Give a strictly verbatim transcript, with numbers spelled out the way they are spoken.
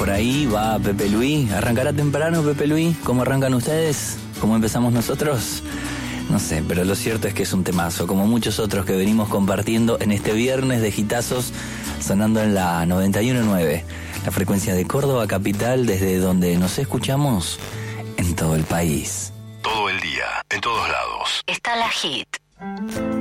por ahí va Pepe Luis. ¿Arrancará temprano Pepe Luis? ¿Cómo arrancan ustedes? ¿Cómo empezamos nosotros? No sé, pero lo cierto es que es un temazo, como muchos otros que venimos compartiendo en este viernes de hitazos, sonando en la noventa y uno punto nueve, la frecuencia de Córdoba capital, desde donde nos escuchamos en todo el país. Todo el día, en todos lados. Está la Hit.